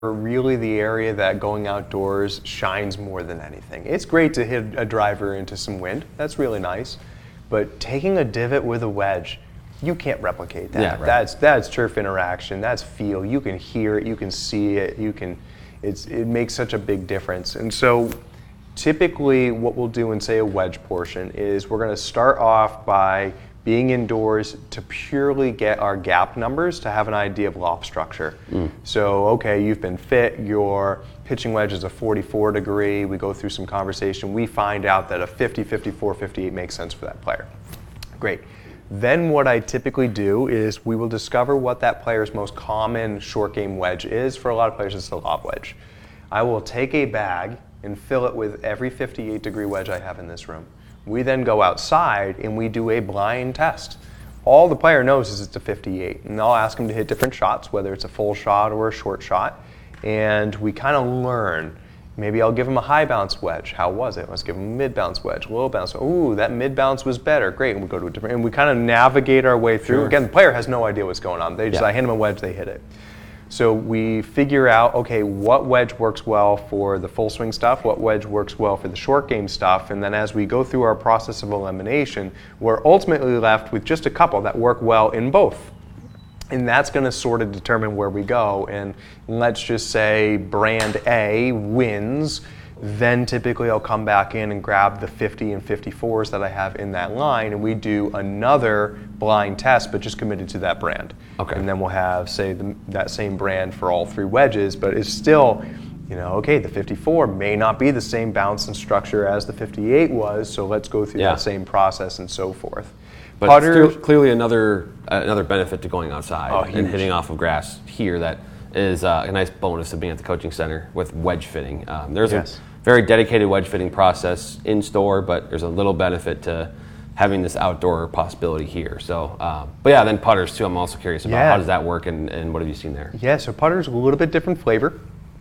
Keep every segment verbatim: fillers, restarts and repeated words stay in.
really the area that going outdoors shines more than anything. It's great to hit a driver into some wind. That's really nice. But taking a divot with a wedge, you can't replicate that. Yeah, right. That's that's turf interaction. That's feel. You can hear it. You can see it. You can. It's it makes such a big difference. And so, typically, what we'll do in say a wedge portion is we're going to start off by being indoors to purely get our gap numbers to have an idea of loft structure. Mm. So, okay, you've been fit, your pitching wedge is a forty-four degree, we go through some conversation, we find out that a fifty, fifty-four, fifty-eight makes sense for that player. Great. Then what I typically do is we will discover what that player's most common short game wedge is. For a lot of players, it's the lob wedge. I will take a bag and fill it with every fifty-eight degree wedge I have in this room. We then go outside and we do a blind test. All the player knows is it's a fifty-eight, and I'll ask them to hit different shots, whether it's a full shot or a short shot, and we kind of learn. Maybe I'll give them a high bounce wedge. How was it? Let's give them a mid bounce wedge, low bounce. Ooh, that mid bounce was better. Great, and we go to a different, and we kind of navigate our way through. Sure. Again, the player has no idea what's going on. They just, yeah. I hand them a wedge, they hit it. So we figure out, okay, what wedge works well for the full swing stuff, what wedge works well for the short game stuff, and then as we go through our process of elimination, we're ultimately left with just a couple that work well in both. And that's going to sort of determine where we go. And let's just say brand A wins, then typically I'll come back in and grab the fifty and fifty-fours that I have in that line, and we do another blind test, but just committed to that brand. Okay. And then we'll have, say, the, that same brand for all three wedges, but it's still, you know, okay, the fifty-four may not be the same bounce and structure as the fifty-eight was, so let's go through yeah. that same process and so forth. But Putter, still clearly another uh, another benefit to going outside oh, and hitting off of grass here that is uh, a nice bonus of being at the coaching center with wedge fitting. Um, there's yes. a very dedicated wedge fitting process in store, but there's a little benefit to having this outdoor possibility here. So, um, but yeah, then putters too. I'm also curious about yeah. how does that work and, and what have you seen there? Yeah, so putters a little bit different flavor.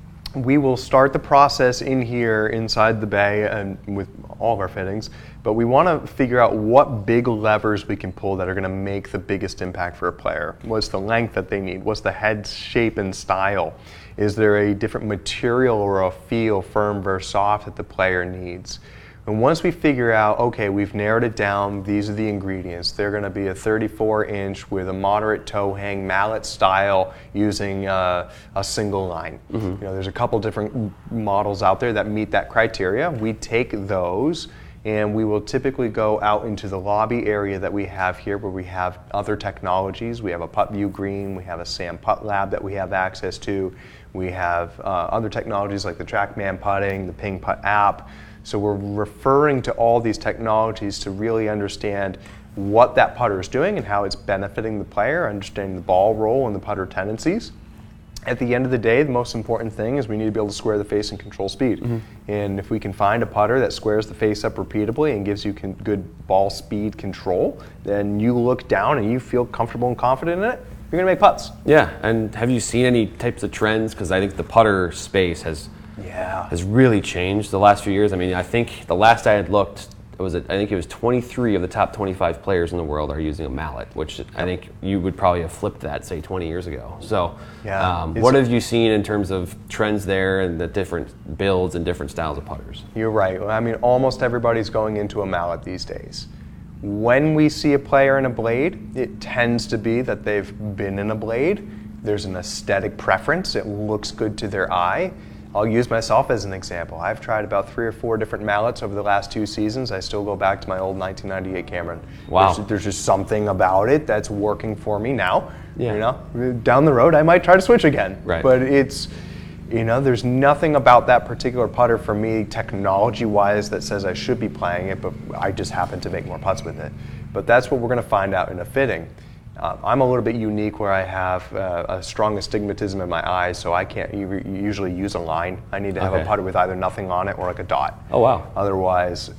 We will start the process in here inside the bay and with all of our fittings, but we want to figure out what big levers we can pull that are going to make the biggest impact for a player. What's the length that they need? What's the head shape and style? Is there a different material or a feel, firm versus soft, that the player needs? And once we figure out, okay, we've narrowed it down, these are the ingredients. They're going to be a thirty-four inch with a moderate toe hang, mallet style, using uh, a single line. Mm-hmm. You know, there's a couple different models out there that meet that criteria. We take those, and we will typically go out into the lobby area that we have here, where we have other technologies. We have a PuttView Green, we have a Sam Putt Lab that we have access to. We have uh, other technologies like the TrackMan putting, the Ping Putt app. So we're referring to all these technologies to really understand what that putter is doing and how it's benefiting the player, understanding the ball roll and the putter tendencies. At the end of the day, the most important thing is we need to be able to square the face and control speed. Mm-hmm. And if we can find a putter that squares the face up repeatably and gives you con- good ball speed control, then you look down and you feel comfortable and confident in it, you're going to make putts. Yeah, and have you seen any types of trends? Because I think the putter space has yeah. has really changed the last few years. I mean, I think the last I had looked, it was I think it was twenty-three of the top twenty-five players in the world are using a mallet, which yep. I think you would probably have flipped that, say, twenty years ago. So yeah. um, what have you seen in terms of trends there and the different builds and different styles of putters? You're right. I mean, almost everybody's going into a mallet these days. When we see a player in a blade, it tends to be that they've been in a blade. There's an aesthetic preference. It looks good to their eye. I'll use myself as an example. I've tried about three or four different mallets over the last two seasons. I still go back to my old nineteen ninety-eight Cameron. Wow. There's, there's just something about it that's working for me now. Yeah. You know, down the road I might try to switch again. Right. But it's, you know, there's nothing about that particular putter for me technology-wise that says I should be playing it, but I just happen to make more putts with it. But that's what we're going to find out in a fitting. Uh, I'm a little bit unique where I have uh, a strong astigmatism in my eyes, so I can't u- usually use a line. I need to have okay. a putter with either nothing on it or like a dot. Oh, wow. Otherwise,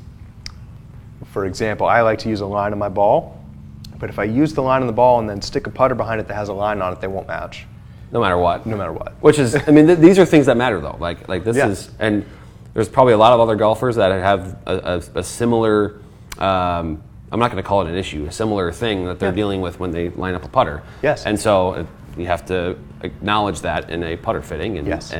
for example, I like to use a line on my ball, but if I use the line on the ball and then stick a putter behind it that has a line on it, they won't match. No matter what. No matter what. Which is, I mean, th- these are things that matter though. Like, like this yeah. is, and there's probably a lot of other golfers that have a, a, a similar, um, I'm not going to call it an issue, a similar thing that they're yeah. dealing with when they line up a putter. Yes. And so, you have to acknowledge that in a putter fitting and, Yes.